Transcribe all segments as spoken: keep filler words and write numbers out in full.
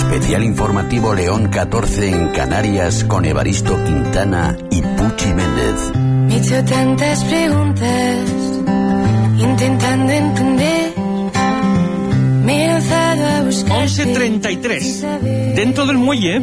Especial informativo León catorce en Canarias con Evaristo Quintana y Puchi Méndez. Me he hecho tantas preguntas, intentando entender. Me he lanzado a buscar. once treinta y tres. Dentro del muelle,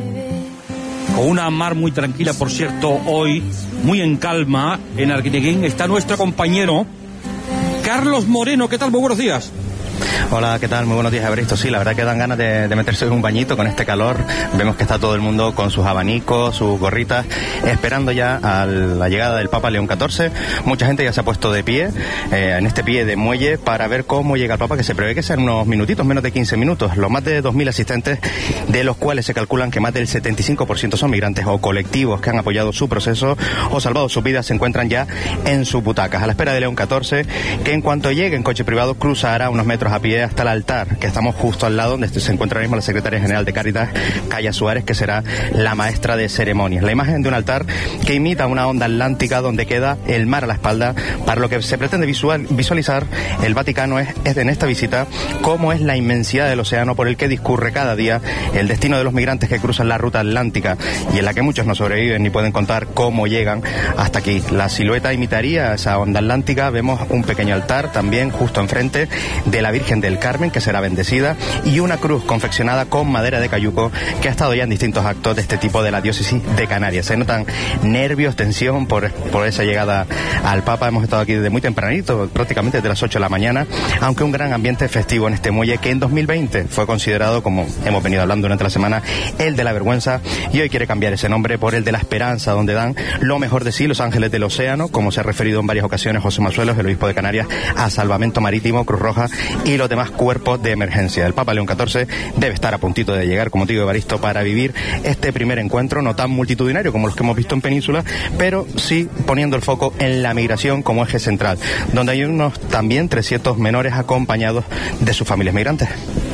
con una mar muy tranquila, por cierto, hoy, muy en calma, en Arguineguín, está nuestro compañero Carlos Moreno. ¿Qué tal? Muy buenos días. Hola, ¿qué tal? Muy buenos días, Evaristo. Sí, la verdad que dan ganas de, de meterse en un bañito con este calor. Vemos que está todo el mundo con sus abanicos, sus gorritas, esperando ya a la llegada del Papa León catorce. Mucha gente ya se ha puesto de pie, eh, en este pie de muelle, para ver cómo llega el Papa, que se prevé que sean unos minutitos, menos de quince minutos. Los más de dos mil asistentes, de los cuales se calculan que más del setenta y cinco por ciento son migrantes o colectivos que han apoyado su proceso o salvado sus vidas, se encuentran ya en sus butacas, a la espera de León catorce, que en cuanto llegue en coche privado cruzará unos metros a pie hasta el altar, que estamos justo al lado, donde se encuentra ahora mismo la secretaria general de Cáritas, Calla Suárez, que será la maestra de ceremonias. La imagen de un altar que imita una onda atlántica donde queda el mar a la espalda. Para lo que se pretende visual, visualizar el Vaticano es, es en esta visita cómo es la inmensidad del océano por el que discurre cada día el destino de los migrantes que cruzan la ruta atlántica y en la que muchos no sobreviven ni pueden contar cómo llegan hasta aquí. La silueta imitaría esa onda atlántica. Vemos un pequeño altar también justo enfrente de la Virgen del Carmen, que será bendecida, y una cruz confeccionada con madera de cayuco que ha estado ya en distintos actos de este tipo de la diócesis de Canarias. Se notan nervios, tensión por, por esa llegada al Papa. Hemos estado aquí desde muy tempranito, prácticamente desde las ocho de la mañana, aunque un gran ambiente festivo en este muelle que en dos mil veinte fue considerado, como hemos venido hablando durante la semana, el de la vergüenza, y hoy quiere cambiar ese nombre por el de la esperanza, donde dan lo mejor de sí los ángeles del océano, como se ha referido en varias ocasiones José Mazuelos, el obispo de Canarias, a Salvamento Marítimo, Cruz Roja y los demás cuerpos de emergencia. El Papa León catorce debe estar a puntito de llegar, como te digo, Evaristo, para vivir este primer encuentro, no tan multitudinario como los que hemos visto en Península, pero sí poniendo el foco en la migración como eje central, donde hay unos también trescientos menores acompañados de sus familias migrantes.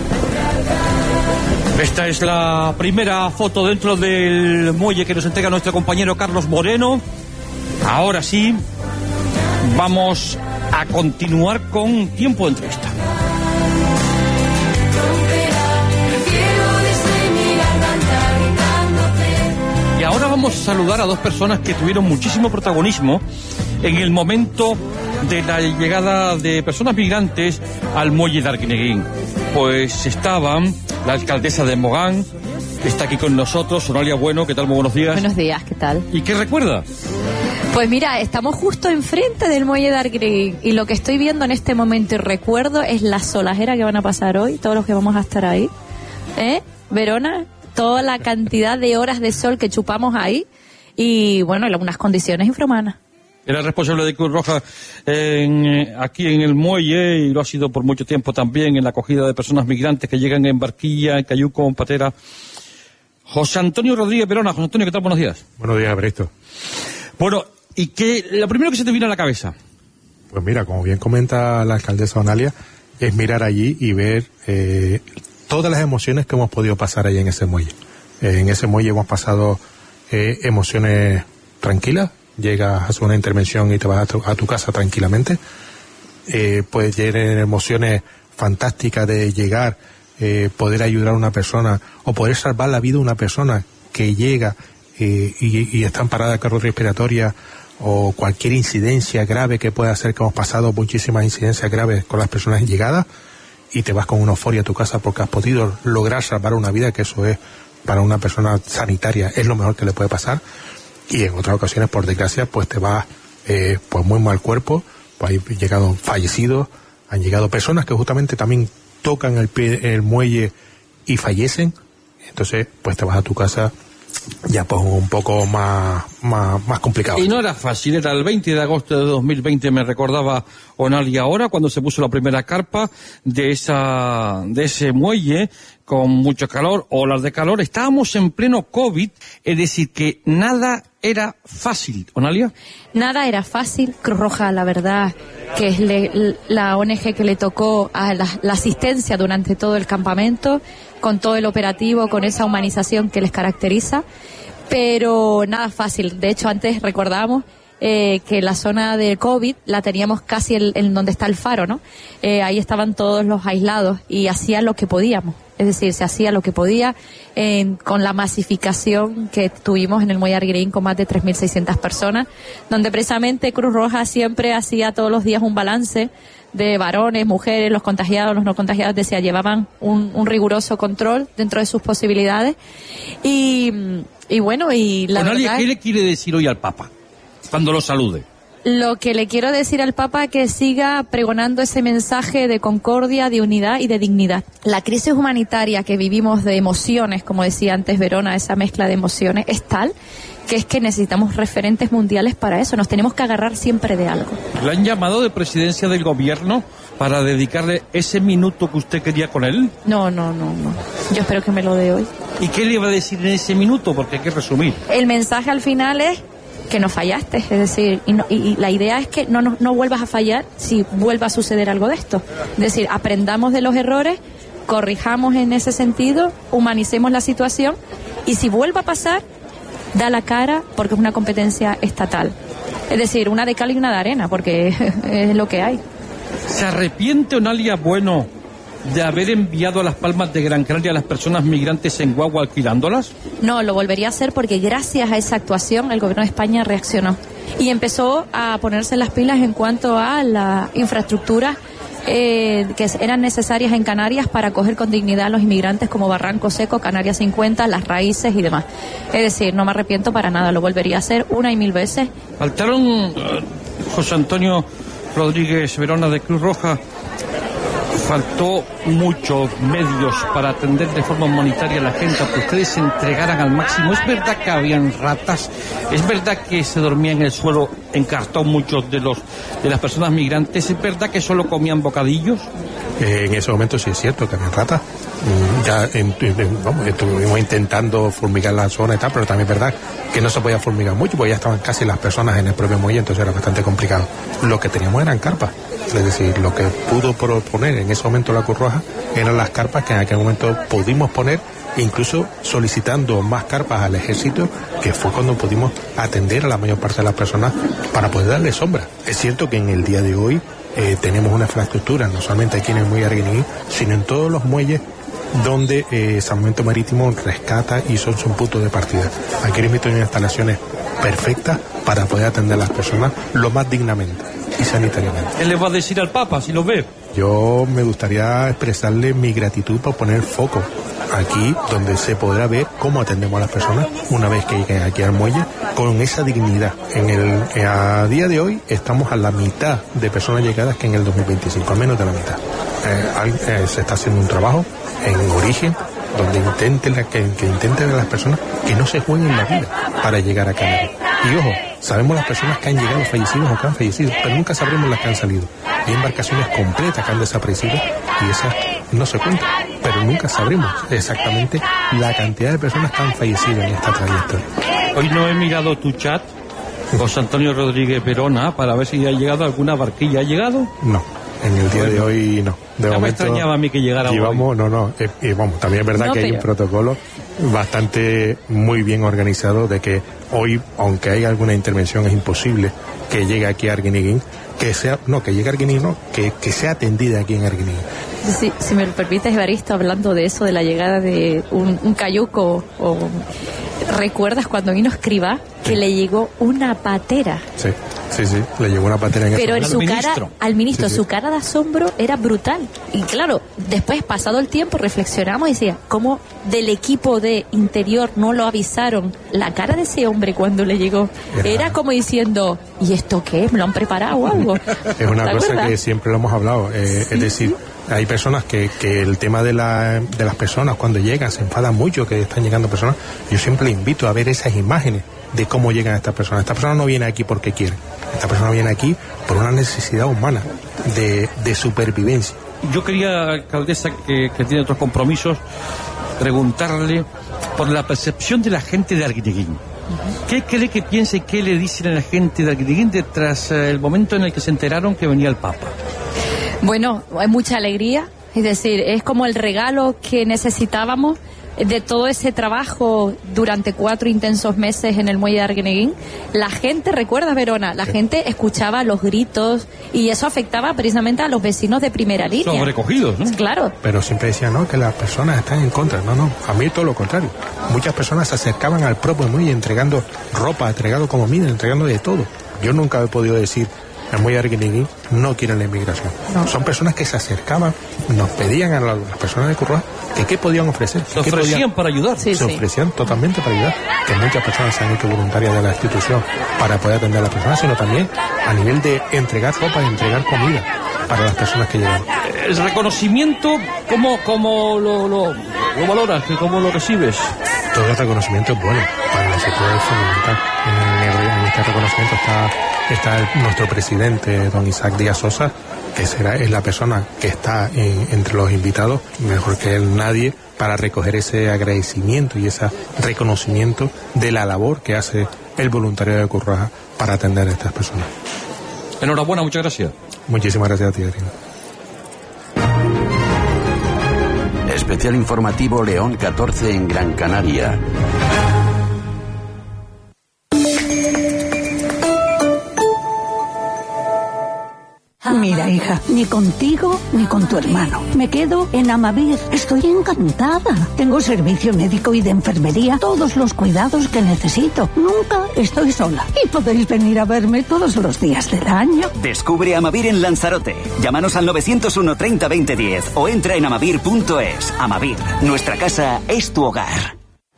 Esta es la primera foto dentro del muelle que nos entrega nuestro compañero Carlos Moreno. Ahora sí, vamos a continuar con tiempo de entrevista. Y ahora vamos a saludar a dos personas que tuvieron muchísimo protagonismo en el momento de la llegada de personas migrantes al muelle de Arguineguín. Pues estaban la alcaldesa de Mogán, que está aquí con nosotros, Sonalia Bueno. ¿Qué tal? Muy buenos días. Buenos días, ¿qué tal? ¿Y qué recuerda? Pues mira, estamos justo enfrente del muelle de Arguineguín y lo que estoy viendo en este momento y recuerdo es la solajera que van a pasar hoy, todos los que vamos a estar ahí. ¿Eh, Verona? Toda la cantidad de horas de sol que chupamos ahí y, bueno, en algunas condiciones infrahumanas. Era responsable de Cruz Roja en, aquí en el muelle y lo ha sido por mucho tiempo también en la acogida de personas migrantes que llegan en barquilla, en cayuco, en patera. José Antonio Rodríguez Verona. José Antonio, ¿qué tal? Buenos días. Buenos días, Bresto. Bueno, ¿y qué, lo primero que se te vino a la cabeza? Pues mira, como bien comenta la alcaldesa Onalia, es mirar allí y ver eh, todas las emociones que hemos podido pasar allí en ese muelle. Eh, en ese muelle hemos pasado eh, emociones tranquilas. Llegas, haces una intervención y te vas a tu, a tu casa tranquilamente. Eh, puedes tener emociones fantásticas de llegar, eh, poder ayudar a una persona o poder salvar la vida de una persona que llega eh, y, y está en parada cardiorrespiratoria o cualquier incidencia grave que pueda hacer, que hemos pasado muchísimas incidencias graves con las personas llegadas, y te vas con una euforia a tu casa porque has podido lograr salvar una vida, que eso es, para una persona sanitaria, es lo mejor que le puede pasar. Y en otras ocasiones, por desgracia, pues te vas eh, pues muy mal cuerpo, pues han llegado fallecidos, han llegado personas que justamente también tocan el pie, el muelle y fallecen. Entonces, pues te vas a tu casa ya pues un poco más, más, más complicado. Y no era fácil, era el veinte de agosto de dos mil veinte, me recordaba Onalia ahora, cuando se puso la primera carpa de esa, de ese muelle, con mucho calor, olas de calor. Estábamos en pleno COVID, es decir, que nada era fácil. ¿Onalia? Nada era fácil. Cruz Roja, la verdad, que es le, la O N G que le tocó a la, la asistencia durante todo el campamento, con todo el operativo, con esa humanización que les caracteriza, pero nada fácil. De hecho, antes recordábamos eh, que la zona de COVID la teníamos casi en, en donde está el faro, ¿no? Eh, ahí estaban todos los aislados y hacía lo que podíamos. Es decir, se hacía lo que podía eh, con la masificación que tuvimos en el Muelle Arguineguín con más de tres mil seiscientas personas, donde precisamente Cruz Roja siempre hacía todos los días un balance de varones, mujeres, los contagiados, los no contagiados, decía, llevaban un, un riguroso control dentro de sus posibilidades. Y, y bueno, y la Onalia, verdad... ¿qué le quiere decir hoy al Papa cuando lo salude? Lo que le quiero decir al Papa es que siga pregonando ese mensaje de concordia, de unidad y de dignidad. La crisis humanitaria que vivimos de emociones, como decía antes Verona, esa mezcla de emociones, es tal que es que necesitamos referentes mundiales para eso. Nos tenemos que agarrar siempre de algo. ¿Le han llamado de presidencia del gobierno para dedicarle ese minuto que usted quería con él? No, no, no, no. Yo espero que me lo dé hoy. ¿Y qué le iba a decir en ese minuto? Porque hay que resumir. El mensaje al final es que no fallaste, es decir, y, no, y, y la idea es que no, no, no vuelvas a fallar si vuelva a suceder algo de esto. Es decir, aprendamos de los errores, corrijamos en ese sentido, humanicemos la situación y si vuelva a pasar, da la cara porque es una competencia estatal. Es decir, una de cal y una de arena, porque es lo que hay. ¿Se arrepiente Onalia Bueno de haber enviado a Las Palmas de Gran Canaria a las personas migrantes en guagua alquilándolas? No, lo volvería a hacer porque gracias a esa actuación el gobierno de España reaccionó y empezó a ponerse las pilas en cuanto a la infraestructura eh, que eran necesarias en Canarias para acoger con dignidad a los inmigrantes como Barranco Seco, Canarias cincuenta, Las Raíces y demás. Es decir, no me arrepiento para nada, lo volvería a hacer una y mil veces. Faltaron, uh, José Antonio Rodríguez Verona de Cruz Roja, faltó muchos medios para atender de forma humanitaria a la gente, que ustedes se entregaran al máximo. Es verdad que habían ratas, es verdad que se dormía en el suelo en cartón muchos de los de las personas migrantes, es verdad que solo comían bocadillos. Eh, en ese momento sí es cierto que había ratas. Mm, ya en, en, vamos, estuvimos intentando fumigar la zona y tal, pero también es verdad que no se podía fumigar mucho porque ya estaban casi las personas en el propio muelle, entonces era bastante complicado. Lo que teníamos eran carpas. Es decir, lo que pudo proponer en ese momento la Cruz Roja eran las carpas que en aquel momento pudimos poner, incluso solicitando más carpas al ejército, que fue cuando pudimos atender a la mayor parte de las personas para poder darle sombra. Es cierto que en el día de hoy eh, tenemos una infraestructura, no solamente aquí en el muelle Arguineguín, sino en todos los muelles donde eh, Salvamento Marítimo rescata y son su punto de partida. Aquí les invito a instalaciones perfectas para poder atender a las personas lo más dignamente y sanitariamente. ¿Qué le va a decir al Papa si lo ve? Yo me gustaría expresarle mi gratitud por poner foco aquí, donde se podrá ver cómo atendemos a las personas una vez que lleguen aquí al muelle, con esa dignidad. En el, a día de hoy estamos a la mitad de personas llegadas que en el dos mil veinticinco, a menos de la mitad. Eh, eh, se está haciendo un trabajo en origen, donde intenten la, que, que intenten a las personas que no se jueguen la vida para llegar a Canarias. Y ojo, sabemos las personas que han llegado fallecidos o que han fallecido, pero nunca sabremos las que han salido. Hay embarcaciones completas que han desaparecido y esas no se cuentan, pero nunca sabremos exactamente la cantidad de personas que han fallecido en esta trayectoria. Hoy no he mirado tu chat, José Antonio Rodríguez Verona, para ver si ha llegado alguna barquilla. ¿Ha llegado? No, en el día de hoy no. De ya momento, me extrañaba a mí que llegara llevamos, hoy. No, no, eh, eh, vamos, también es verdad No, que hay pero... un protocolo bastante muy bien organizado de que hoy, aunque hay alguna intervención, es imposible que llegue aquí a Arguineguín, que sea, no, que llegue a Arguineguín, no, que, que sea atendida aquí en Arguineguín. Si, si me lo permites, Evaristo, hablando de eso, de la llegada de un, un cayuco, o, ¿recuerdas cuando vino Escrivá que sí. le llegó una patera? Sí, sí, sí, le llegó una patera en Pero en su ministro. cara, al ministro, Sí, sí. su cara de asombro era brutal. Y claro, después, pasado el tiempo, reflexionamos y decía, ¿cómo del equipo de interior no lo avisaron? La cara de ese hombre cuando le llegó Era, era como diciendo, ¿y esto qué es? ¿Me lo han preparado o algo? Es una ¿Te cosa acuerdas? que siempre lo hemos hablado, eh, Sí. es decir, hay personas que, que el tema de, la, de las personas cuando llegan se enfadan mucho que están llegando personas. Yo siempre les invito a ver esas imágenes de cómo llegan estas personas. Esta persona no viene aquí porque quiere, esta persona viene aquí por una necesidad humana de, de supervivencia. Yo quería, alcaldesa, que, que tiene otros compromisos, preguntarle por la percepción de la gente de Arguineguín. Uh-huh. ¿Qué cree que piensa y qué le dicen a la gente de Arguineguín tras eh, el momento en el que se enteraron que venía el Papa? Bueno, hay mucha alegría, es decir, es como el regalo que necesitábamos de todo ese trabajo durante cuatro intensos meses en el muelle de Arguineguín, la gente, recuerda Verona, la gente escuchaba los gritos y eso afectaba precisamente a los vecinos de primera línea. Sobrecogidos, ¿no? Claro. Pero siempre decían, no, que las personas están en contra. No, no, a mí todo lo contrario. Muchas personas se acercaban al propio muelle entregando ropa, entregando comida, entregando de todo. Yo nunca he podido decir, el muelle de Arguineguín no quieren la inmigración. No. Son personas que se acercaban, nos pedían a las personas de Curroja que qué podían ofrecer. Se ofrecían podían, para ayudar. Sí, se sí. ofrecían totalmente para ayudar. Que muchas personas se han hecho voluntarias de la institución para poder atender a las personas, sino también a nivel de entregar ropa y entregar comida para las personas que llegan. El reconocimiento, ¿cómo, cómo lo, lo, lo valoras? ¿Cómo lo recibes? Todo el reconocimiento es bueno, para nosotros es fundamental. En, el, en este reconocimiento está, está el, nuestro presidente, don Isaac Díaz Sosa, que será, es la persona que está en, entre los invitados, mejor que él nadie, para recoger ese agradecimiento y ese reconocimiento de la labor que hace el voluntariado de Curroja para atender a estas personas. Enhorabuena, muchas gracias. Muchísimas gracias a ti, Adrián. Especial informativo León catorce en Gran Canaria. Mira, hija, ni contigo ni con tu hermano. Me quedo en Amavir. Estoy encantada. Tengo servicio médico y de enfermería, todos los cuidados que necesito. Nunca estoy sola. Y podéis venir a verme todos los días del año. Descubre Amavir en Lanzarote. Llámanos al nueve cero uno, treinta, veinte, diez o entra en amavir punto es. Amavir, nuestra casa es tu hogar.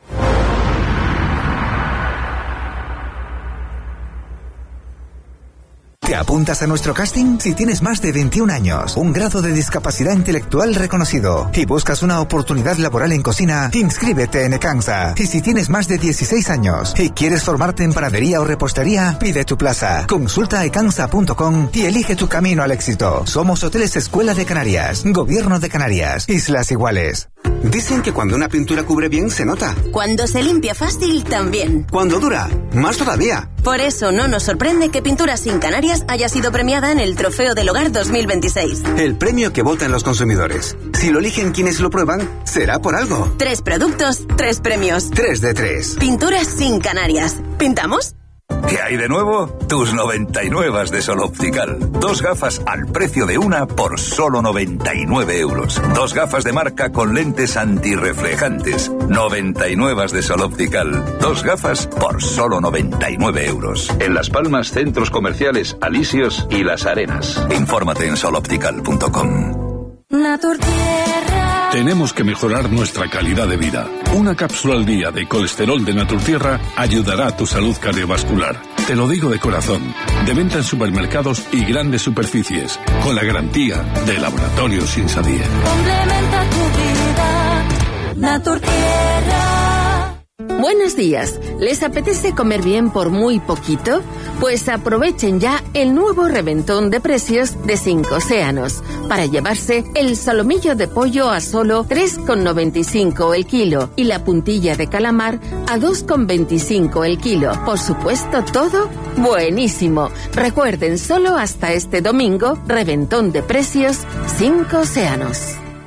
¿Te apuntas a nuestro casting? Si tienes más de veintiún años, un grado de discapacidad intelectual reconocido y buscas una oportunidad laboral en cocina, inscríbete en Ecansa. Y si tienes más de dieciséis años y quieres formarte en panadería o repostería, pide tu plaza. Consulta ecansa punto com y elige tu camino al éxito. Somos Hoteles Escuela de Canarias, Gobierno de Canarias, Islas Iguales. Dicen que cuando una pintura cubre bien se nota. Cuando se limpia fácil también. Cuando dura, más todavía. Por eso no nos sorprende que Pinturas Sin Canarias haya sido premiada en el Trofeo del Hogar dos mil veintiséis. El premio que votan los consumidores. Si lo eligen quienes lo prueban, será por algo. Tres productos, tres premios. Tres de tres. Pinturas Sin Canarias. ¿Pintamos? ¿Qué hay de nuevo? Tus noventa y nueve de Sol Optical. Dos gafas al precio de una por solo noventa y nueve euros. Dos gafas de marca con lentes antirreflejantes. noventa y nueve de Sol Optical. Dos gafas por solo noventa y nueve euros. En Las Palmas, centros comerciales Alisios y Las Arenas. Infórmate en sol optical punto com. Naturtierra. Tenemos que mejorar nuestra calidad de vida. Una cápsula al día de colesterol de Naturtierra ayudará a tu salud cardiovascular. Te lo digo de corazón. De venta en supermercados y grandes superficies. Con la garantía de Laboratorios Insadir. Complementa tu vida. Naturtierra. Buenos días. ¿Les apetece comer bien por muy poquito? Pues aprovechen ya el nuevo reventón de precios de Cinco Océanos para llevarse el solomillo de pollo a solo tres con noventa y cinco el kilo y la puntilla de calamar a dos con veinticinco el kilo. Por supuesto, todo buenísimo. Recuerden, solo hasta este domingo, reventón de precios Cinco Océanos.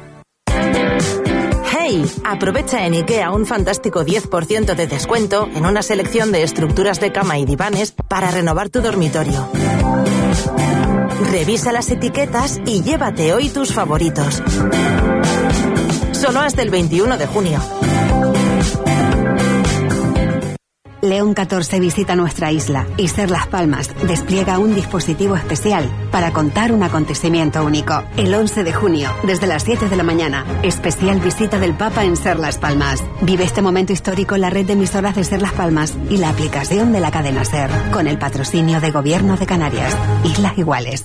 ¡Hey! Aprovecha en IKEA un fantástico diez por ciento de descuento en una selección de estructuras de cama y divanes para renovar tu dormitorio. Revisa las etiquetas y llévate hoy tus favoritos. Solo hasta el veintiuno de junio. León catorce visita nuestra isla y Ser Las Palmas despliega un dispositivo especial para contar un acontecimiento único. El once de junio, desde las siete de la mañana, especial visita del Papa en Ser Las Palmas. Vive este momento histórico en la red de emisoras de Ser Las Palmas y la aplicación de la cadena Ser, con el patrocinio de Gobierno de Canarias, Islas Iguales.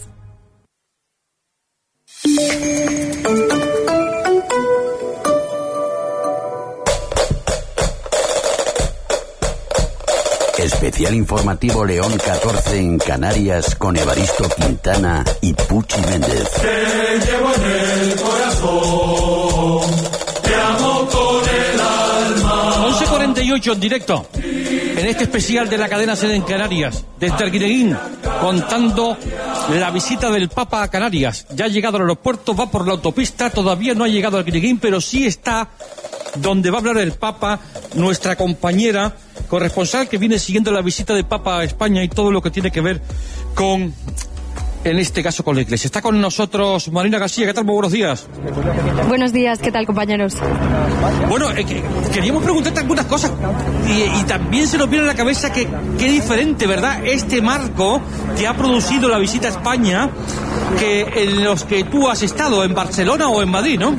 Especial informativo León catorce en Canarias con Evaristo Quintana y Puchi Méndez. Te llevo en el corazón, te amo con el alma. once cuarenta y ocho en directo, en este especial de la cadena Sede en Canarias, desde Arguineguín, contando la visita del Papa a Canarias. Ya ha llegado al aeropuerto, va por la autopista, todavía no ha llegado a Arguineguín, pero sí está donde va a hablar el Papa, nuestra compañera corresponsal que viene siguiendo la visita del Papa a España y todo lo que tiene que ver con, en este caso, con la Iglesia. Está con nosotros Marina García. ¿Qué tal? Muy buenos días. Buenos días. ¿Qué tal, compañeros? Bueno, eh, que, queríamos preguntarte algunas cosas y, y también se nos viene a la cabeza que qué diferente, ¿verdad?, este marco que ha producido la visita a España que en los que tú has estado en Barcelona o en Madrid, ¿no?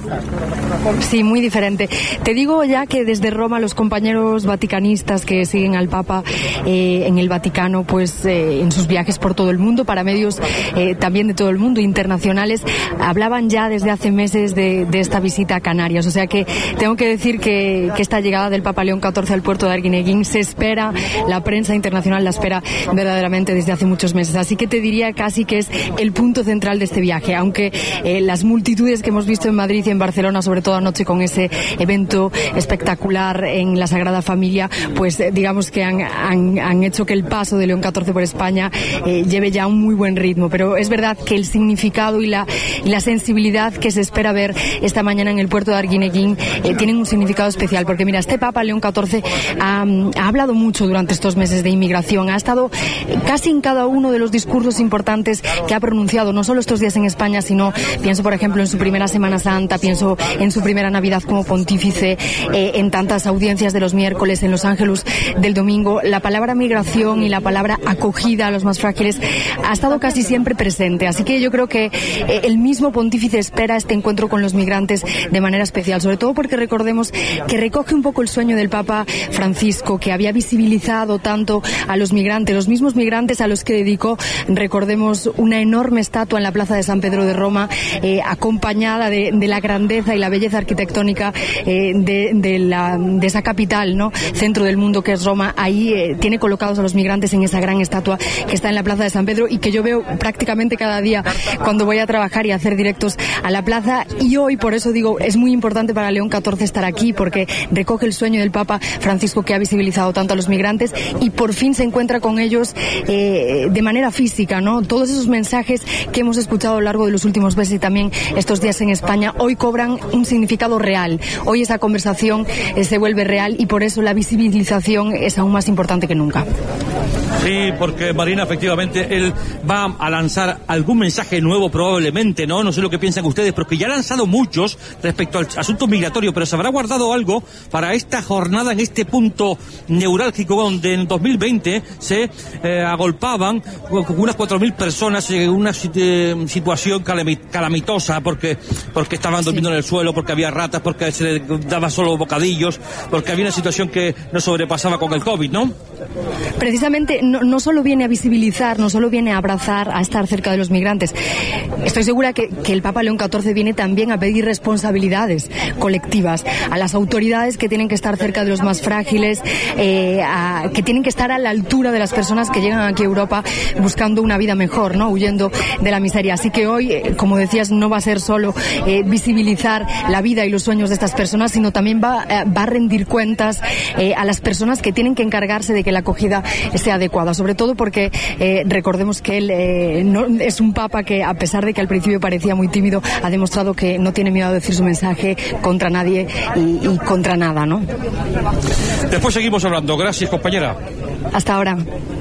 Sí, muy diferente. Te digo ya que desde Roma los compañeros vaticanistas que siguen al Papa eh, en el Vaticano, pues eh, en sus viajes por todo el mundo, para medios eh, también de todo el mundo, internacionales, hablaban ya desde hace meses de, de esta visita a Canarias. O sea que tengo que decir que, que esta llegada del Papa León catorce al puerto de Arguineguín se espera, la prensa internacional la espera verdaderamente desde hace muchos meses. Así que te diría casi que es el punto central de este viaje, aunque eh, las multitudes que hemos visto en Madrid y en Barcelona, sobre todo anoche con ese evento espectacular en la Sagrada Familia, pues eh, digamos que han, han, han hecho que el paso de León catorce por España eh, lleve ya un muy buen ritmo. Pero es verdad que el significado y la, y la sensibilidad que se espera ver esta mañana en el puerto de Arguineguín eh, tienen un significado especial, porque mira, este Papa León catorce ha, ha hablado mucho durante estos meses de inmigración, ha estado casi en cada uno de los discursos importantes que ha pronunciado, no solo estos días en España, sino pienso por ejemplo en su primera Semana Santa, pienso en su primera Navidad como pontífice, eh, en tantas audiencias de los miércoles, en los ángelus del domingo. La palabra migración y la palabra acogida a los más frágiles ha estado casi siempre presente, así que yo creo que eh, el mismo pontífice espera este encuentro con los migrantes de manera especial, sobre todo porque recordemos que recoge un poco el sueño del Papa Francisco, que había visibilizado tanto a los migrantes, los mismos migrantes a los que dedicó, recordemos, una enorme estatua en la plaza de San Pedro de Roma, eh, acompañada de, de la grandeza y la belleza arquitectónica eh, de, de, la, de esa capital, ¿no?, centro del mundo que es Roma. Ahí eh, tiene colocados a los migrantes en esa gran estatua que está en la plaza de San Pedro y que yo veo prácticamente cada día cuando voy a trabajar y a hacer directos a la plaza. Y hoy, por eso digo, es muy importante para León catorce estar aquí, porque recoge el sueño del Papa Francisco, que ha visibilizado tanto a los migrantes y por fin se encuentra con ellos eh, de manera física, ¿no? Todos esos mensajes que hemos escuchado a lo largo de los últimos meses y también estos días en España, hoy cobran un significado real. Hoy esa conversación eh, se vuelve real y por eso la visibilización es aún más importante que nunca. Sí, porque Marina, efectivamente, él va a lanzar algún mensaje nuevo probablemente, ¿no? No sé lo que piensan ustedes, porque ya ha lanzado muchos respecto al asunto migratorio, pero se habrá guardado algo para esta jornada en este punto neurálgico donde en dos mil veinte se eh, agolpaban unas cuatro mil personas en una eh, situación calamitosa porque, porque estaban durmiendo sí. en el suelo, porque había ratas, porque se les daba solo bocadillos, porque había una situación que no sobrepasaba con el COVID, ¿no? Precisamente no, no solo viene a visibilizar, no solo viene a abrazar, a estar cerca de los migrantes. Estoy segura que, que el Papa León catorce viene también a pedir responsabilidades colectivas a las autoridades que tienen que estar cerca de los más frágiles, eh, a, que tienen que estar a la altura de las personas que llegan aquí a Europa buscando una vida mejor, ¿no?, huyendo de la miseria. Así que hoy, eh, como decías, no va a ser solo eh, visibilizar la vida y los sueños de estas personas, sino también va, eh, va a rendir cuentas eh, a las personas que tienen que encargarse de que la acogida sea adecuada, sobre todo porque eh, recordemos que él eh, no, es un papa que, a pesar de que al principio parecía muy tímido, ha demostrado que no tiene miedo a decir su mensaje contra nadie y, y contra nada, ¿no? Después seguimos hablando. Gracias, compañera. Hasta ahora.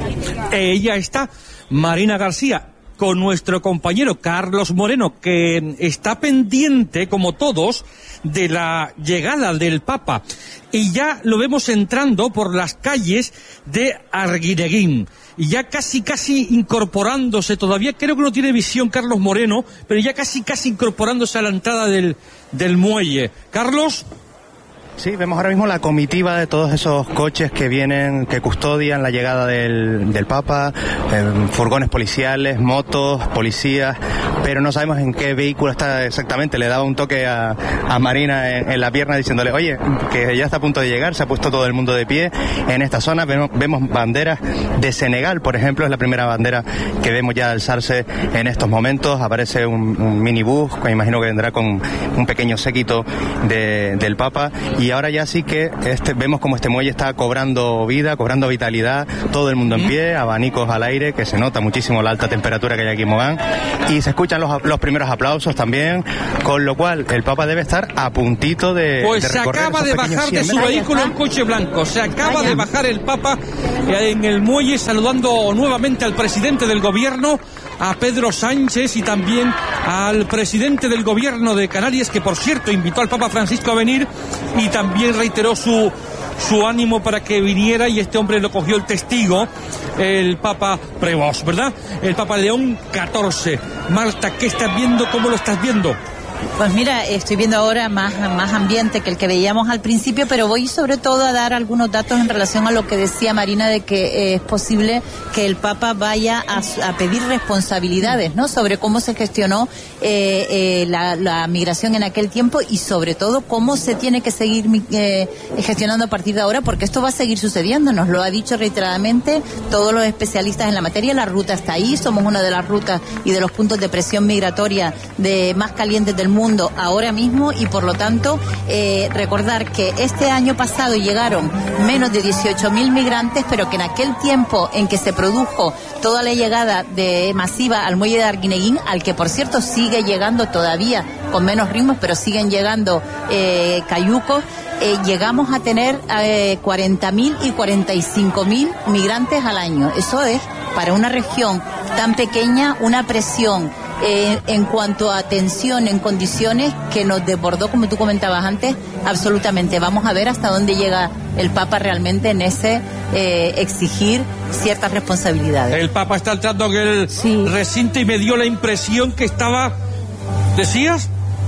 Ella está, Marina García, con nuestro compañero Carlos Moreno, que está pendiente, como todos, de la llegada del Papa. Y ya lo vemos entrando por las calles de Arguineguín. Y ya casi, casi incorporándose, todavía creo que no tiene visión Carlos Moreno, pero ya casi, casi incorporándose a la entrada del, del muelle. Carlos. Sí, vemos ahora mismo la comitiva de todos esos coches que vienen, que custodian la llegada del, del Papa, eh, furgones policiales, motos, policías, pero no sabemos en qué vehículo está exactamente. Le daba un toque a, a Marina en, en la pierna diciéndole, oye, que ya está a punto de llegar, se ha puesto todo el mundo de pie en esta zona. Vemos, vemos banderas de Senegal, por ejemplo, es la primera bandera que vemos ya alzarse en estos momentos. Aparece un, un minibús, que me imagino que vendrá con un pequeño séquito de, del Papa. Y ahora ya sí que este, vemos como este muelle está cobrando vida, cobrando vitalidad, todo el mundo en pie, abanicos al aire, que se nota muchísimo la alta temperatura que hay aquí en Mogán, y se escucha escuchan los, los primeros aplausos también, con lo cual el Papa debe estar a puntito de Pues de se recorrer acaba esos de pequeños bajar de cien su metros. vehículo en coche blanco, se acaba Vaya. de bajar el Papa en el muelle saludando nuevamente al presidente del gobierno, a Pedro Sánchez, y también al presidente del gobierno de Canarias, que por cierto invitó al Papa Francisco a venir y también reiteró su su ánimo para que viniera, y este hombre lo cogió el testigo, el Papa Prevost, ¿verdad? El Papa León catorce. Marta, ¿qué estás viendo? ¿Cómo lo estás viendo? Pues mira, estoy viendo ahora más, más ambiente que el que veíamos al principio, pero voy sobre todo a dar algunos datos en relación a lo que decía Marina, de que eh, es posible que el Papa vaya a, a pedir responsabilidades, ¿no?, sobre cómo se gestionó eh, eh, la, la migración en aquel tiempo, y sobre todo cómo se tiene que seguir eh, gestionando a partir de ahora, porque esto va a seguir sucediendo, nos lo ha dicho reiteradamente todos los especialistas en la materia. La ruta está ahí, somos una de las rutas y de los puntos de presión migratoria de más calientes del mundo ahora mismo, y por lo tanto eh, recordar que este año pasado llegaron menos de dieciocho mil migrantes, pero que en aquel tiempo en que se produjo toda la llegada de masiva al muelle de Arguineguín, al que por cierto sigue llegando todavía con menos ritmos, pero siguen llegando eh, cayucos, eh, llegamos a tener eh, cuarenta mil y cuarenta y cinco mil migrantes al año. Eso es, para una región tan pequeña, una presión Eh, en cuanto a atención en condiciones que nos desbordó, como tú comentabas antes, absolutamente. Vamos a ver hasta dónde llega el Papa realmente en ese eh, exigir ciertas responsabilidades. El Papa está entrando en el sí. recinto y me dio la impresión que estaba... ¿Decías?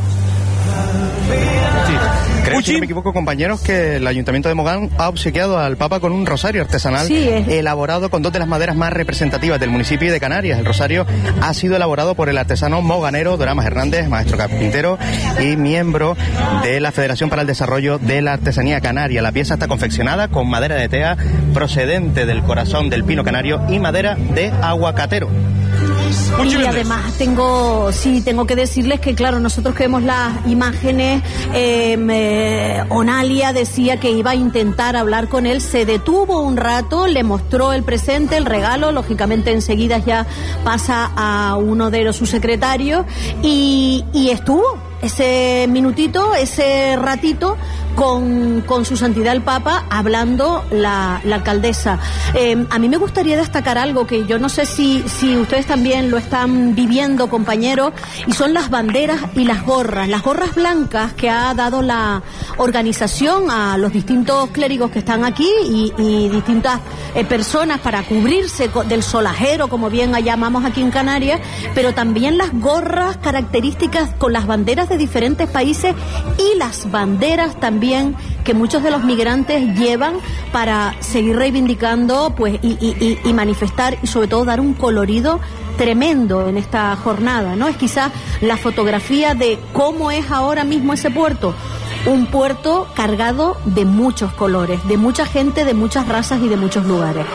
Creo, si no me equivoco, compañeros, que el Ayuntamiento de Mogán ha obsequiado al Papa con un rosario artesanal sí, es... elaborado con dos de las maderas más representativas del municipio de Canarias. El rosario ha sido elaborado por el artesano moganero Doramas Hernández, maestro carpintero y miembro de la Federación para el Desarrollo de la Artesanía Canaria. La pieza está confeccionada con madera de tea procedente del corazón del pino canario y madera de aguacatero. Y además tengo, sí, tengo que decirles que, claro, nosotros que vemos las imágenes, eh, eh, Onalia decía que iba a intentar hablar con él, se detuvo un rato, le mostró el presente, el regalo, lógicamente enseguida ya pasa a uno de los subsecretarios y, y estuvo ese minutito, ese ratito con, con su santidad el Papa hablando la, la alcaldesa. Eh, a mí me gustaría destacar algo que yo no sé si, si ustedes también lo están viviendo, compañeros, y son las banderas y las gorras. Las gorras blancas que ha dado la organización a los distintos clérigos que están aquí y, y distintas eh, personas para cubrirse del solajero, como bien llamamos aquí en Canarias, pero también las gorras características con las banderas de diferentes países y las banderas también que muchos de los migrantes llevan para seguir reivindicando pues y, y, y manifestar y sobre todo dar un colorido tremendo en esta jornada, ¿no? Es quizás la fotografía de cómo es ahora mismo ese puerto, un puerto cargado de muchos colores, de mucha gente, de muchas razas y de muchos lugares.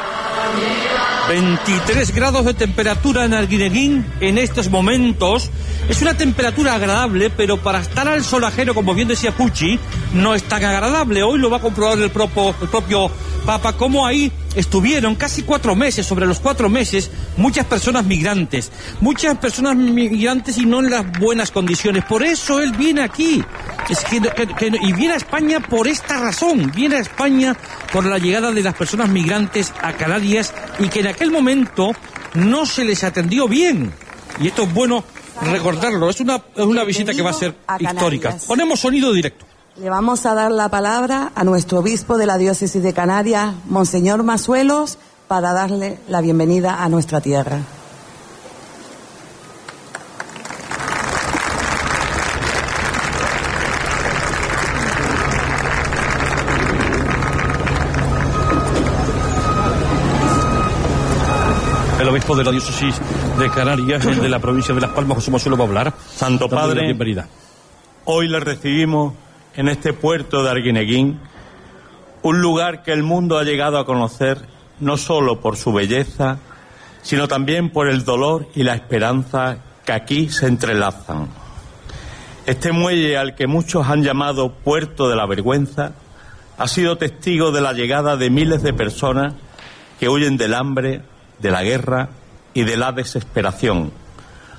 veintitrés grados de temperatura en Arguineguín en estos momentos. Es una temperatura agradable, pero para estar al solajero, como bien decía Pucci, no es tan agradable. Hoy lo va a comprobar el propio, el propio Papa, cómo ahí estuvieron casi cuatro meses, sobre los cuatro meses, muchas personas migrantes, muchas personas migrantes y no en las buenas condiciones. Por eso él viene aquí, es que, que, que, y viene a España por esta razón, viene a España por la llegada de las personas migrantes a Canarias y que en aquel momento no se les atendió bien. Y esto es bueno recordarlo, es una, es una visita que va a ser histórica. Ponemos sonido directo. Le vamos a dar la palabra a nuestro obispo de la diócesis de Canarias, Monseñor Masuelos, para darle la bienvenida a nuestra tierra. El obispo de la diócesis de Canarias, el de la provincia de Las Palmas, José Masuelo, va a hablar. Santo Padre, bienvenida. Hoy le recibimos en este puerto de Arguineguín, un lugar que el mundo ha llegado a conocer no solo por su belleza, sino también por el dolor y la esperanza que aquí se entrelazan. Este muelle, al que muchos han llamado Puerto de la Vergüenza, ha sido testigo de la llegada de miles de personas que huyen del hambre, de la guerra y de la desesperación.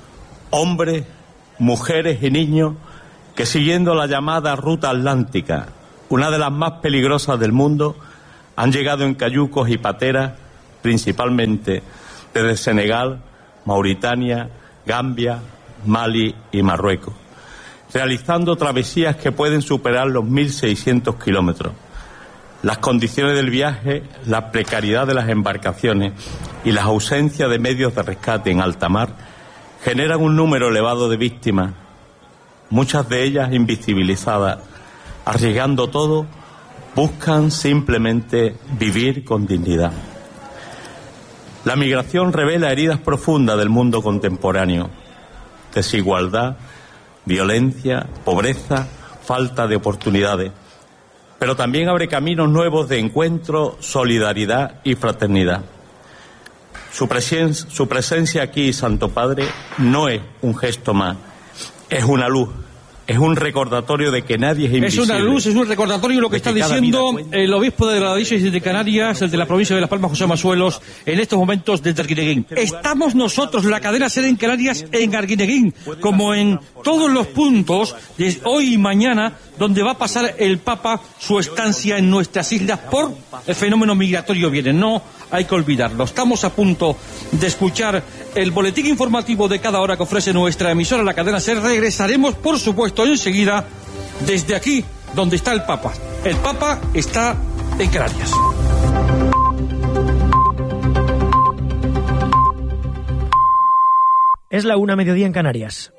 hombres, mujeres y niños que, siguiendo la llamada Ruta Atlántica, una de las más peligrosas del mundo, han llegado en cayucos y pateras, principalmente desde Senegal, Mauritania, Gambia, Mali y Marruecos, realizando travesías que pueden superar los mil seiscientos kilómetros. Las condiciones del viaje, la precariedad de las embarcaciones y la ausencia de medios de rescate en alta mar generan un número elevado de víctimas, muchas de ellas invisibilizadas. Arriesgando todo, buscan simplemente vivir con dignidad. La migración revela heridas profundas del mundo contemporáneo: desigualdad, violencia, pobreza, falta de oportunidades. Pero también abre caminos nuevos de encuentro, solidaridad y fraternidad. Su, presen- su presencia aquí, Santo Padre, no es un gesto más, es una luz. Es un recordatorio de que nadie es invisible. Es una luz, es un recordatorio de lo que está diciendo el obispo de la diócesis de Canarias, el de la provincia de Las Palmas, José Masuelos, en estos momentos desde Arguineguín. Estamos nosotros, la cadena SER en Canarias, en Arguineguín, como en todos los puntos, de hoy y mañana, donde va a pasar el Papa su estancia en nuestras islas por el fenómeno migratorio viene. No hay que olvidarlo. Estamos a punto de escuchar el boletín informativo de cada hora que ofrece nuestra emisora, la cadena SER. Regresaremos, por supuesto, enseguida desde aquí, donde está el Papa. El Papa está en Canarias. Es la una, mediodía en Canarias.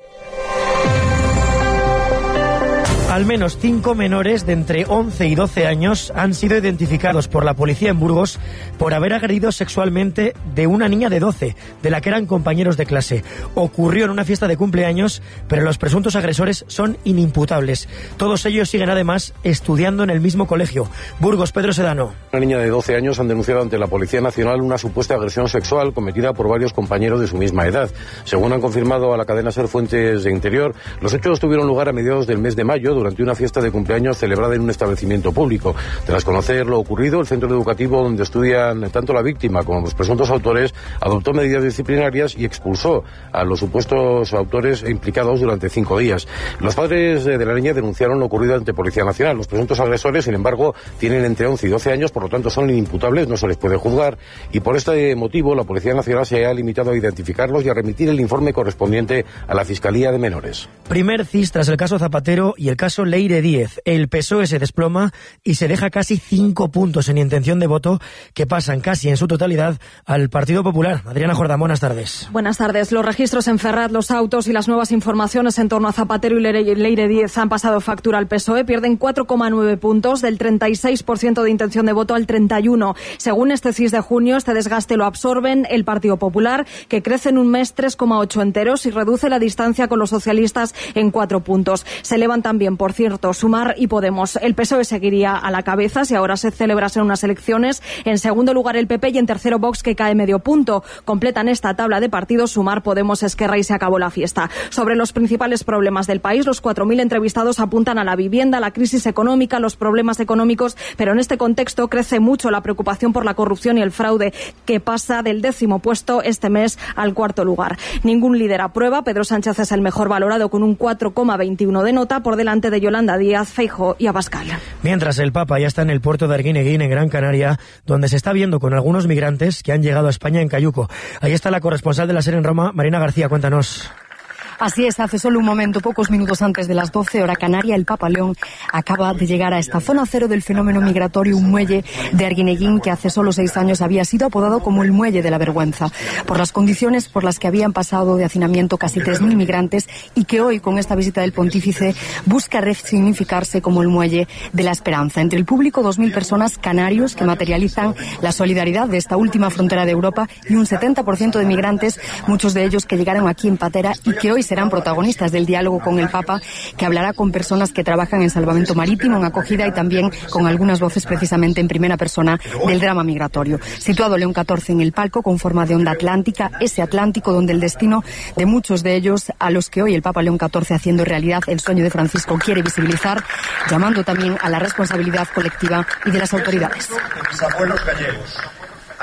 Al menos cinco menores de entre once y doce años han sido identificados por la policía en Burgos por haber agredido sexualmente de una niña de doce, de la que eran compañeros de clase. Ocurrió en una fiesta de cumpleaños, pero los presuntos agresores son inimputables. Todos ellos siguen además estudiando en el mismo colegio. Burgos, Pedro Sedano. Una niña de doce años han denunciado ante la Policía Nacional una supuesta agresión sexual cometida por varios compañeros de su misma edad. Según han confirmado a la cadena SER fuentes de Interior, los hechos tuvieron lugar a mediados del mes de mayo, durante una fiesta de cumpleaños celebrada en un establecimiento público. Tras conocer lo ocurrido, el centro educativo donde estudian tanto la víctima como los presuntos autores adoptó medidas disciplinarias y expulsó a los supuestos autores implicados durante cinco días. Los padres de la niña denunciaron lo ocurrido ante Policía Nacional. Los presuntos agresores, sin embargo, tienen entre once y doce años, por lo tanto son inimputables, no se les puede juzgar, y por este motivo la Policía Nacional se ha limitado a identificarlos y a remitir el informe correspondiente a la Fiscalía de Menores. Primer C I S tras el caso Zapatero y el caso Leire Díez. El P S O E se desploma y se deja casi cinco puntos en intención de voto, que pasan casi en su totalidad al Partido Popular. Adriana Jordán, buenas tardes. Buenas tardes. Los registros en Ferraz, los autos y las nuevas informaciones en torno a Zapatero y Leire Díez han pasado factura al P S O E. Pierden cuatro coma nueve puntos, del treinta y seis por ciento de intención de voto al treinta y uno por ciento. Según este C I S de junio, este desgaste lo absorben el Partido Popular, que crece en un mes tres coma ocho enteros y reduce la distancia con los socialistas en cuatro puntos. Se elevan también, por cierto, Sumar y Podemos. El P S O E seguiría a la cabeza si ahora se celebrasen unas elecciones. En segundo lugar el P P y en tercero Vox, que cae medio punto. Completan esta tabla de partidos Sumar, Podemos, Esquerra y se acabó la fiesta. Sobre los principales problemas del país, los cuatro mil entrevistados apuntan a la vivienda, la crisis económica, los problemas económicos, pero en este contexto crece mucho la preocupación por la corrupción y el fraude, que pasa del décimo puesto este mes al cuarto lugar. Ningún líder aprueba. Pedro Sánchez es el mejor valorado con un cuatro coma veintiuno de nota, por delante de Yolanda Díaz, Feijóo y Abascal. Mientras el Papa ya está en el puerto de Arguineguín, en Gran Canaria, donde se está viendo con algunos migrantes que han llegado a España en cayuco. Ahí está la corresponsal de la SER en Roma, Marina García, cuéntanos. Así es, hace solo un momento, pocos minutos antes de las doce, hora canaria, el Papa León acaba de llegar a esta zona cero del fenómeno migratorio, un muelle de Arguineguín que hace solo seis años había sido apodado como el muelle de la vergüenza, por las condiciones por las que habían pasado de hacinamiento casi tres mil migrantes, y que hoy, con esta visita del pontífice, busca resignificarse como el muelle de la esperanza. Entre el público, dos mil personas, canarios, que materializan la solidaridad de esta última frontera de Europa, y un setenta por ciento de migrantes, muchos de ellos que llegaron aquí en patera y que hoy serán protagonistas del diálogo con el Papa, que hablará con personas que trabajan en salvamento marítimo, en acogida, y también con algunas voces precisamente en primera persona del drama migratorio. Situado León catorce en el palco con forma de onda atlántica, ese Atlántico donde el destino de muchos de ellos, a los que hoy el Papa León catorce, haciendo realidad el sueño de Francisco, quiere visibilizar, llamando también a la responsabilidad colectiva y de las autoridades. Mis abuelos gallegos.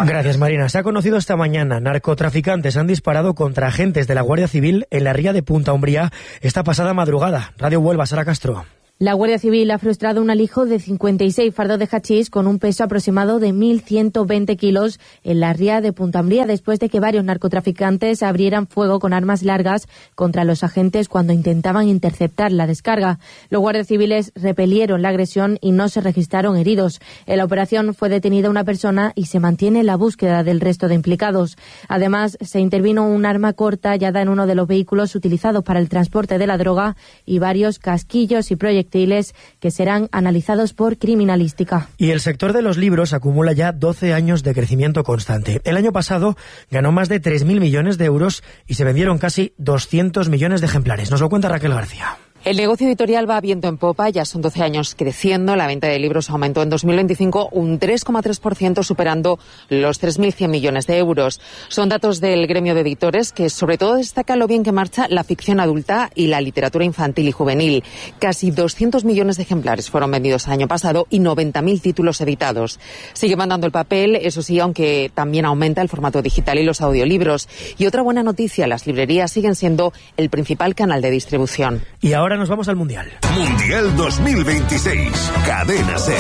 Gracias, Marina. Se ha conocido esta mañana. Narcotraficantes han disparado contra agentes de la Guardia Civil en la ría de Punta Umbría esta pasada madrugada. Radio Huelva, Sara Castro. La Guardia Civil ha frustrado un alijo de cincuenta y seis fardos de hachís con un peso aproximado de mil ciento veinte kilos en la ría de Punta Umbría después de que varios narcotraficantes abrieran fuego con armas largas contra los agentes cuando intentaban interceptar la descarga. Los guardias civiles repelieron la agresión y no se registraron heridos. En la operación fue detenida una persona y se mantiene la búsqueda del resto de implicados. Además, se intervino un arma corta hallada en uno de los vehículos utilizados para el transporte de la droga y varios casquillos y proyectiles que serán analizados por criminalística. Y el sector de los libros acumula ya doce años de crecimiento constante. El año pasado ganó más de tres mil millones de euros y se vendieron casi doscientos millones de ejemplares. Nos lo cuenta Raquel García. El negocio editorial va viento en popa, ya son doce años creciendo. La venta de libros aumentó en dos mil veinticinco un tres coma tres por ciento, superando los tres mil cien millones de euros. Son datos del gremio de editores que sobre todo destacan lo bien que marcha la ficción adulta y la literatura infantil y juvenil. Casi doscientos millones de ejemplares fueron vendidos el año pasado y noventa mil títulos editados. Sigue mandando el papel, eso sí, aunque también aumenta el formato digital y los audiolibros. Y otra buena noticia, las librerías siguen siendo el principal canal de distribución. Y ahora nos vamos al Mundial. Mundial dos mil veintiséis. Cadena SER.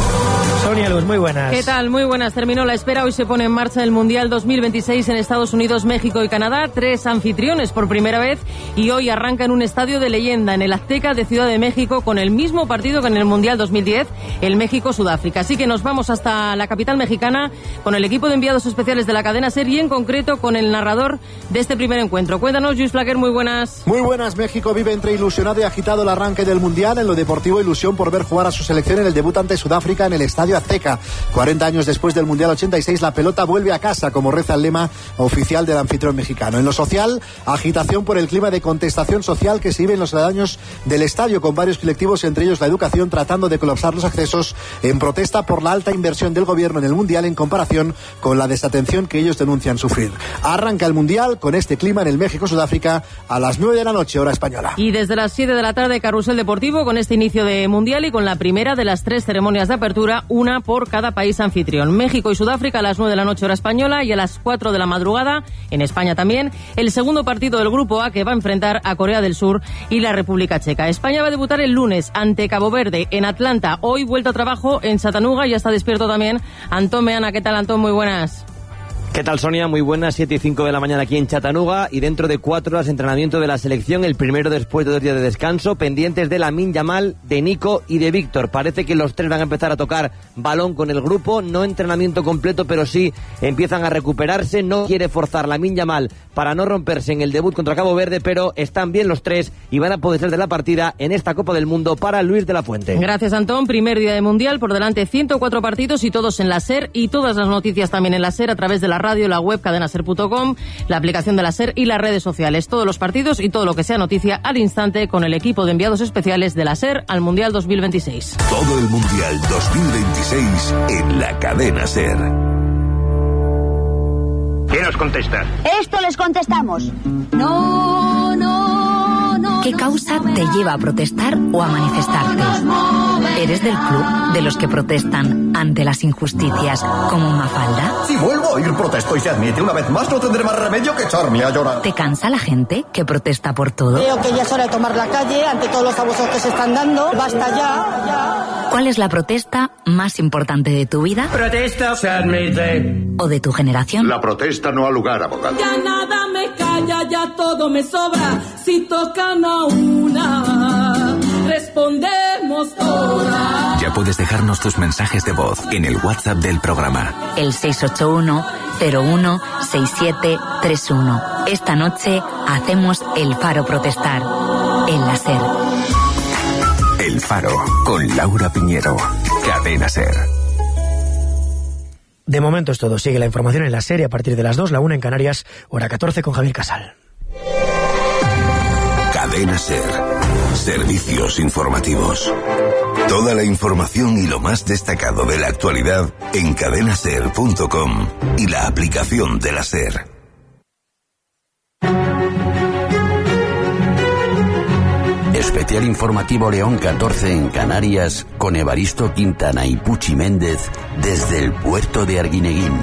Sonia Luz, muy buenas. ¿Qué tal? Muy buenas. Terminó la espera. Hoy se pone en marcha el Mundial dos mil veintiséis en Estados Unidos, México y Canadá. Tres anfitriones por primera vez y hoy arranca en un estadio de leyenda, en el Azteca de Ciudad de México, con el mismo partido que en el Mundial dos mil diez, el México-Sudáfrica. Así que nos vamos hasta la capital mexicana con el equipo de enviados especiales de la cadena SER y en concreto con el narrador de este primer encuentro. Cuéntanos, Luis Flaquer, muy buenas. Muy buenas. México vive entre ilusionado y agitado el arranque del Mundial. En lo deportivo, ilusión por ver jugar a su selección en el debut ante Sudáfrica en el Estadio Azteca. cuarenta años después del Mundial ochenta y seis, la pelota vuelve a casa, como reza el lema oficial del anfitrión mexicano. En lo social, agitación por el clima de contestación social que se vive en los aledaños del estadio, con varios colectivos, entre ellos la educación, tratando de colapsar los accesos en protesta por la alta inversión del gobierno en el Mundial en comparación con la desatención que ellos denuncian sufrir. Arranca el Mundial con este clima en el México-Sudáfrica a las nueve de la noche, hora española. Y desde las siete de la tarde, carrusel deportivo con este inicio de Mundial y con la primera de las tres ceremonias de apertura, una por cada país anfitrión. México y Sudáfrica a las nueve de la noche hora española y a las cuatro de la madrugada, en España también, el segundo partido del Grupo A que va a enfrentar a Corea del Sur y la República Checa. España va a debutar el lunes ante Cabo Verde en Atlanta. Hoy vuelta a trabajo en Chattanooga, ya está despierto también Antón Meana. ¿Qué tal, Antón? Muy buenas. ¿Qué tal, Sonia? Muy buenas, siete y cinco de la mañana aquí en Chattanooga y dentro de cuatro horas entrenamiento de la selección, el primero después de dos días de descanso, pendientes de Lamine Yamal, de Nico y de Víctor. Parece que los tres van a empezar a tocar balón con el grupo, no entrenamiento completo, pero sí empiezan a recuperarse. No quiere forzar Lamine Yamal para no romperse en el debut contra Cabo Verde, pero están bien los tres y van a poder ser de la partida en esta Copa del Mundo para Luis de la Fuente. Gracias, Antón. Primer día de Mundial, por delante ciento cuatro partidos y todos en la SER y todas las noticias también en la SER a través de la radio, la web cadenaser punto com, la aplicación de la SER y las redes sociales. Todos los partidos y todo lo que sea noticia al instante con el equipo de enviados especiales de la SER al Mundial dos mil veintiséis. Todo el Mundial dos mil veintiséis en la cadena SER. ¿Quién nos contesta? Esto les contestamos. No, no, no. ¿Qué causa te lleva a protestar o a manifestarte? ¿Eres del club de los que protestan ante las injusticias como Mafalda? Si vuelvo a oír protesto y se admite una vez más, no tendré más remedio que echarme a llorar. ¿Te cansa la gente que protesta por todo? Creo que ya es hora de tomar la calle ante todos los abusos que se están dando. Basta ya, ya. ¿Cuál es la protesta más importante de tu vida? Protesta se admite. ¿O de tu generación? La protesta no ha lugar, abogado. Ya nada me calla, ya todo me sobra. Si tocan a una, respondemos todas. Ya puedes dejarnos tus mensajes de voz en el WhatsApp del programa. El seis ocho uno, cero uno, seis siete tres uno. Esta noche hacemos el Faro protestar en la SER. El Faro con Laura Piñero. Cadena SER. De momento es todo. Sigue la información en la SER a partir de las dos, la una en Canarias, hora catorce con Javier Casal. Cadena SER. Servicios informativos. Toda la información y lo más destacado de la actualidad en cadenaser punto com y la aplicación de la SER. Especial informativo León catorce en Canarias con Evaristo Quintana y Puchi Méndez desde el puerto de Arguineguín.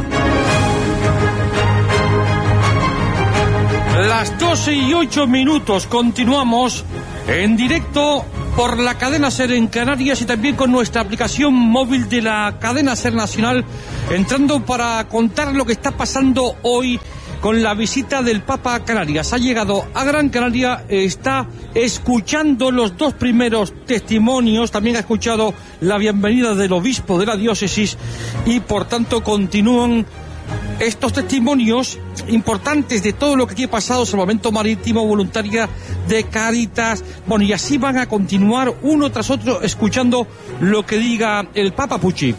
Las doce y ocho minutos, continuamos en directo por la cadena SER en Canarias y también con nuestra aplicación móvil de la cadena SER Nacional, entrando para contar lo que está pasando hoy con la visita del Papa a Canarias. Ha llegado a Gran Canaria, está escuchando los dos primeros testimonios, también ha escuchado la bienvenida del obispo de la diócesis y por tanto continúan estos testimonios importantes de todo lo que aquí ha pasado, Salvamento Marítimo, voluntaria de Cáritas, bueno, y así van a continuar uno tras otro escuchando lo que diga el Papa. Puchi.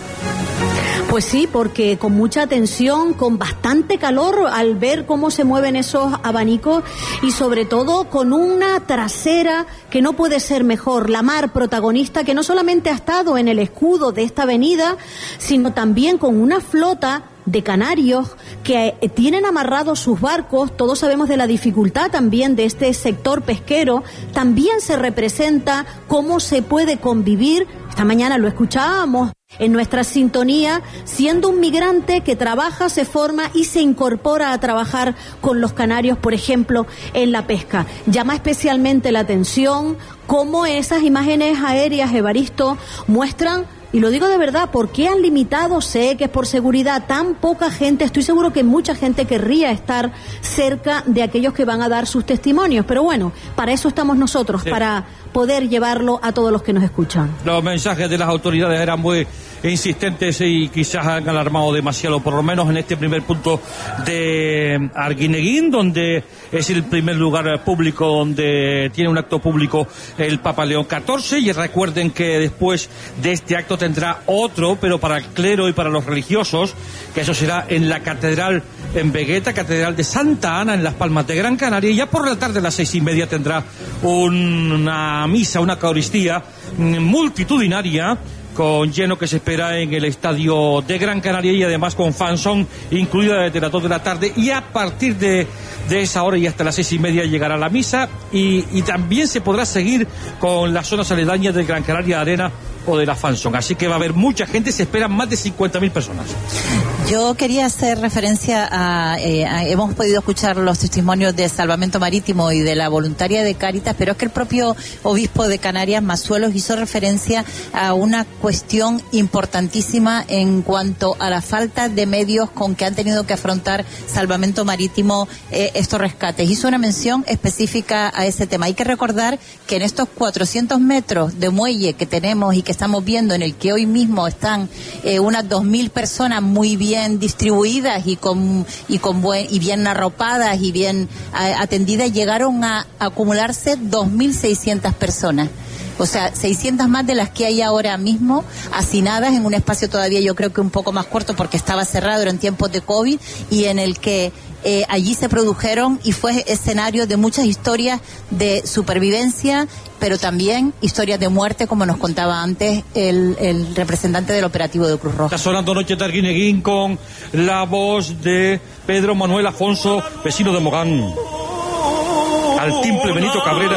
Pues sí, porque con mucha atención, con bastante calor al ver cómo se mueven esos abanicos y sobre todo con una trasera que no puede ser mejor, la mar protagonista que no solamente ha estado en el escudo de esta avenida, sino también con una flota de canarios que tienen amarrados sus barcos. Todos sabemos de la dificultad también de este sector pesquero. También se representa cómo se puede convivir. Esta mañana lo escuchábamos en nuestra sintonía, siendo un migrante que trabaja, se forma y se incorpora a trabajar con los canarios, por ejemplo, en la pesca. Llama especialmente la atención cómo esas imágenes aéreas, Evaristo, muestran, y lo digo de verdad, ¿por qué han limitado? Sé que es por seguridad, tan poca gente. Estoy seguro que mucha gente querría estar cerca de aquellos que van a dar sus testimonios. Pero bueno, para eso estamos nosotros, sí, para poder llevarlo a todos los que nos escuchan. Los mensajes de las autoridades eran muy insistentes y quizás han alarmado demasiado, por lo menos en este primer punto de Arguineguín, donde es el primer lugar público donde tiene un acto público el Papa León catorce. Y recuerden que después de este acto tendrá otro, pero para el clero y para los religiosos, que eso será en la catedral en Vegueta, Catedral de Santa Ana, en Las Palmas de Gran Canaria. Y ya por la tarde a las seis y media tendrá una misa, una Eucaristía multitudinaria con lleno que se espera en el estadio de Gran Canaria y además con fanzón incluida desde las dos de la tarde, y a partir de, de esa hora y hasta las seis y media llegará la misa y, y también se podrá seguir con las zonas aledañas del Gran Canaria Arena o de la fanzón, así que va a haber mucha gente, se esperan más de cincuenta mil personas. Yo quería hacer referencia a, eh, a, hemos podido escuchar los testimonios de Salvamento Marítimo y de la voluntaria de Cáritas, pero es que el propio obispo de Canarias, Mazuelos, hizo referencia a una cuestión importantísima en cuanto a la falta de medios con que han tenido que afrontar Salvamento Marítimo eh, estos rescates. Hizo una mención específica a ese tema. Hay que recordar que en estos cuatrocientos metros de muelle que tenemos y que estamos viendo, en el que hoy mismo están eh, unas dos mil personas muy bien distribuidas y con y con buen y bien arropadas y bien a, atendidas, llegaron a, a acumularse dos mil seiscientas personas. O sea, seiscientas más de las que hay ahora mismo hacinadas en un espacio todavía yo creo que un poco más corto porque estaba cerrado en tiempos de COVID, y en el que eh, allí se produjeron y fue escenario de muchas historias de supervivencia, pero también historias de muerte, como nos contaba antes el, el representante del operativo de Cruz Roja. Está sonando Noche de Arguineguín con la voz de Pedro Manuel Afonso, vecino de Mogán. Al timple Benito Cabrera.